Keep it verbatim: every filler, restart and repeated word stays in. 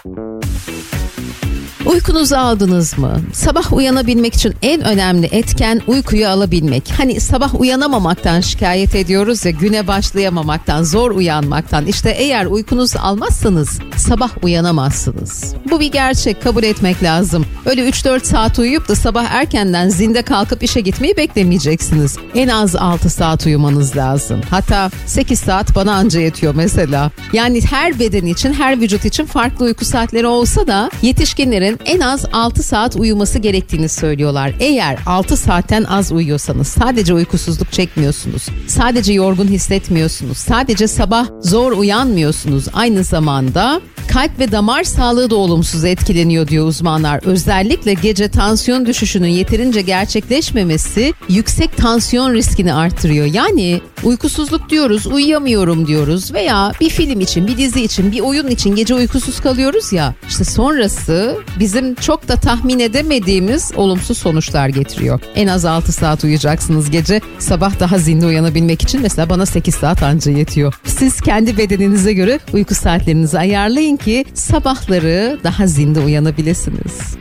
Uykunuzu aldınız mı? Sabah uyanabilmek için en önemli etken uykuyu alabilmek. Hani sabah uyanamamaktan şikayet ediyoruz ya, güne başlayamamaktan, zor uyanmaktan. İşte eğer uykunuzu almazsanız sabah uyanamazsınız. Bu bir gerçek, kabul etmek lazım. Öyle üç dört saat uyuyup da sabah erkenden zinde kalkıp işe gitmeyi beklemeyeceksiniz. En az altı saat uyumanız lazım. Hatta sekiz saat bana anca yetiyor mesela. Yani her beden için, her vücut için farklı uyku saatleri olsa da yetişkinlerin en az altı saat uyuması gerektiğini söylüyorlar. Eğer altı saatten az uyuyorsanız, sadece uykusuzluk çekmiyorsunuz, sadece yorgun hissetmiyorsunuz, sadece sabah zor uyanmıyorsunuz, aynı zamanda kalp ve damar sağlığı da olumsuz etkileniyor diyor uzmanlar. Özellikle gece tansiyon düşüşünün yeterince gerçekleşmemesi yüksek tansiyon riskini arttırıyor. Yani uykusuzluk diyoruz, uyuyamıyorum diyoruz veya bir film için, bir dizi için, bir oyun için gece uykusuz kalıyoruz ya. İşte sonrası bizim çok da tahmin edemediğimiz olumsuz sonuçlar getiriyor. En az altı saat uyuyacaksınız gece. Sabah daha zinde uyanabilmek için mesela bana sekiz saat anca yetiyor. Siz kendi bedeninize göre uyku saatlerinizi ayarlayın ki sabahları daha zinde uyanabilirsiniz.